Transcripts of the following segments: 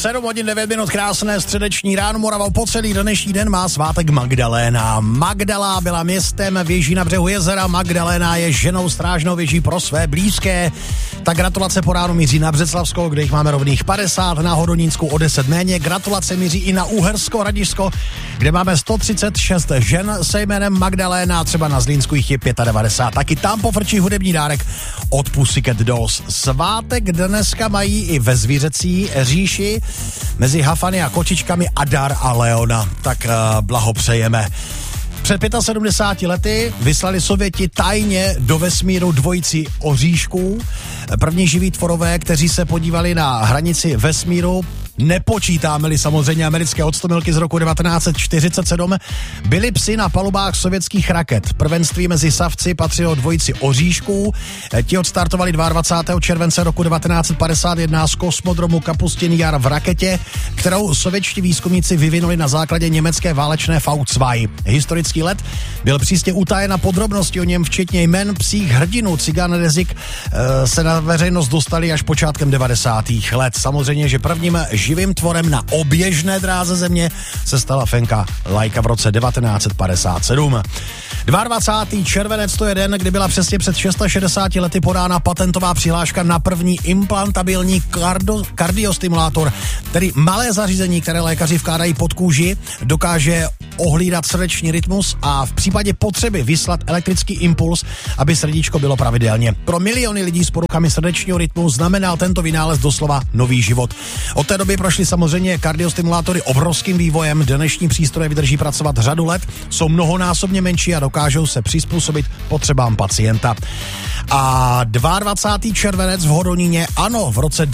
7 hodin 9 minut, krásné středeční ráno. Moravou po celý dnešní den má svátek Magdaléna. Magdala byla městem, věží na břehu jezera. Magdaléna je ženou strážnou věží pro své blízké. Tak gratulace po ránu míří na Břeclavskou, kde jich máme rovných 50, na Hodonínskou o 10 méně. Gratulace míří i na Uhersko Radišsko, kde máme 136 žen se jménem Magdaléna, třeba na Zlínsku jich je 95. Taky tam pofrčí hudební dárek od Pussycat Dolls. Svátek dneska mají i ve zvířecí říši mezi Hafany a kočičkami Adar a Leona. Tak blahopřejeme. Před 75 lety vyslali Sověti tajně do vesmíru dvojici oříšků. První živí tvorové, kteří se podívali na hranici vesmíru, nepočítáme-li samozřejmě americké odstomilky z roku 1947, byli psi na palubách sovětských raket. Prvenství mezi savci patřilo dvojici oříšků. Ti odstartovali 22. července roku 1951 z kosmodromu Kapustin Jar v raketě, kterou sovětští výzkumníci vyvinuli na základě německé válečné V2. Historický let byl přísně utajen a podrobnosti o něm, včetně jmen psích hrdinů Cigan Rezik, se na veřejnost dostali až počátkem 90. let. Samozřejmě, že prvním živým tvorem na oběžné dráze země se stala fenka Laika v roce 1957. 22. červenec to je den, kdy byla přesně před 660 lety podána patentová přihláška na první implantabilní kardiostimulátor, tedy malé zařízení, které lékaři vkládají pod kůži, dokáže ohlídat srdeční rytmus a v případě potřeby vyslat elektrický impuls, aby srdíčko bylo pravidelně. Pro miliony lidí s poruchami srdečního rytmu znamenal tento vynález doslova nový život. Od té doby prošly samozřejmě kardiostimulátory obrovským vývojem. Dnešní přístroje vydrží pracovat řadu let, jsou mnohonásobně menší a dokážou se přizpůsobit potřebám pacienta. A 22. červenec v Hodoníně, ano, v roce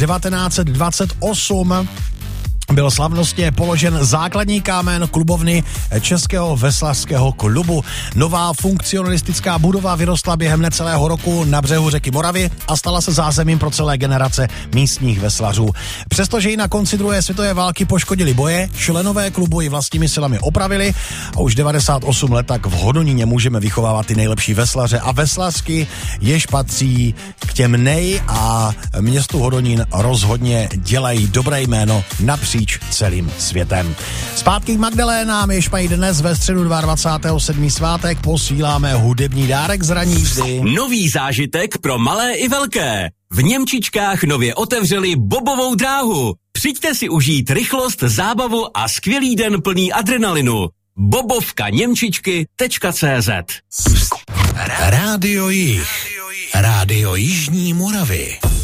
1928 byl slavnostně položen základní kámen klubovny Českého veslařského klubu. Nová funkcionalistická budova vyrostla během necelého roku na břehu řeky Moravy a stala se zázemím pro celé generace místních veslařů. Přestože ji na konci druhé světové války poškodili boje, členové klubu ji vlastními silami opravili a už 98 let tak v Hodoníně můžeme vychovávat ty nejlepší veslaře a veslařky, jež patří k těm a městu Hodonín rozhodně dělají dobré jméno napříč celým světem. Zpátky k Magdalénám, jež mají dnes ve středu 22. svátek, posíláme hudební dárek z ranní jízdy. Nový zážitek pro malé i velké. V Němčičkách nově otevřeli bobovou dráhu. Přijďte si užít rychlost, zábavu a skvělý den plný adrenalinu. bobovkaněmčičky.cz Rádio Jih. Rádio Jižní Moravy.